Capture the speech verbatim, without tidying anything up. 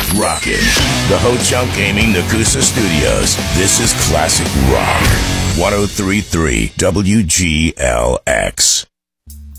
Rockin'. The Ho Chunk Gaming Nakusa Studios. This is Classic Rock. one oh three point three W G L X.